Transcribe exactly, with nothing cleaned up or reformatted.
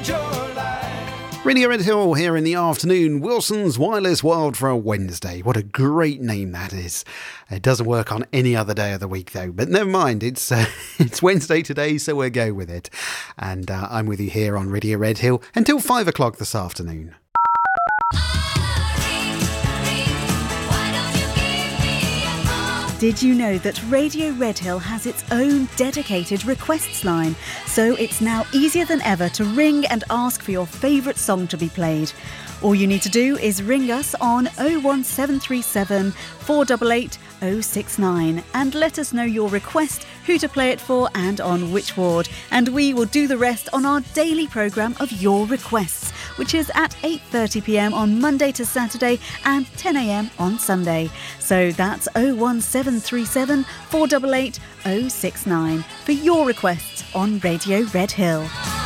Radio Red Hill here in the afternoon. Wilson's Wireless World for a Wednesday. What a great name that is. It doesn't work on any other day of the week though, but never mind. It's uh, it's Wednesday today, so we'll go with it. And uh, I'm with you here on Radio Red Hill until five o'clock this afternoon. Did you know that Radio Red Hill has its own dedicated requests line? So it's now easier than ever to ring and ask for your favourite song to be played. All you need to do is ring us on oh one seven three seven, four eight eight, oh six nine and let us know your request, who to play it for and on which ward. And we will do the rest on our daily programme of Your Requests, which is at eight thirty p m on Monday to Saturday and ten a m on Sunday. So that's oh one seven three seven, four eight eight, oh six nine for your requests on Radio Red Hill.